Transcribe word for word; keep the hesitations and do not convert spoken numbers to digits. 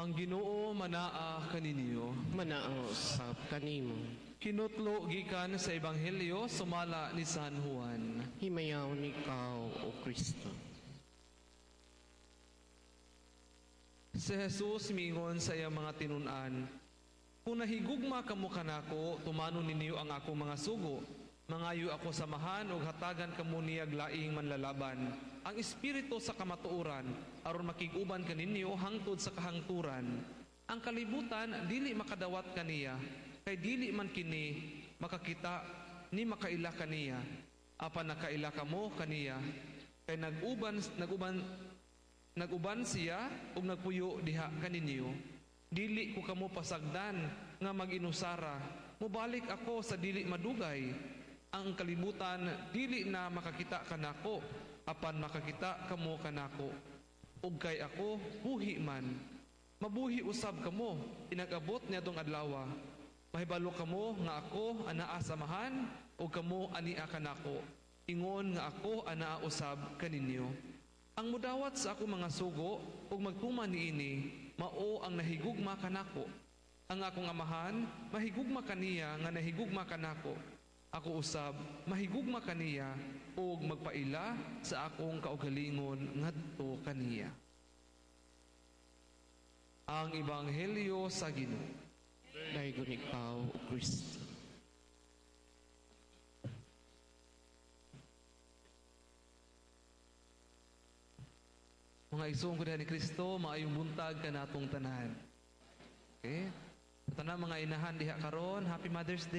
Ang Ginoo manaa kaninyo. Manaang usab kanimo. Kinutlo gikan sa Ebanghelyo sumala ni San Juan. Himayaw ni ikaw, O Kristo. Si Jesus mingon sa iyang mga tinun-an, kung nahigugma kamo kanako, tumano ninyo ang akong mga sugo. Mangayo ako samahan ug hatagan kamo niyag laing manlalaban. Ang espiritu sa kamatuoran aron makig-uban kaninyo hangtod sa kahangturan. Ang kalibutan dili makadawat kaniya, kay dili man kini makakita ni makaila kaniya. Apan nakaila kamo kaniya, kay naguban naguban naguban siya ug nagpuyo diha kaninyo. Dili ko kamo pasagdan nga mag-inusara. Mubalik ako sa dili madugay. Ang kalibutan dili na makakita kanako, apan makakita kamo kanako. Ug kay ako buhi man. Mabuhi usab kamo inag-abot niadtong adlaw. Mahibalo kamo nga ako anaa samahan ug kamo ania kanako. Ingon nga ako anaa usab kaninyo. Ang mudawat sa ako mga sugo ug magtuman niini mao ang nahigugma kanako. Ang akong amahan mahigugma kaniya nga nahigugma kanako. Ako usab mahigugma kaniya ug magpaila sa akong kaugalingon ngadto kaniya. Ang Ebanghelyo sa Ginoo. Daygon ikaw, O Kristo. Mga igsoon ko ni Kristo, maayong buntag kanatong tanan. Okay? Tanan mga inahan diha karon, Happy Mother's Day.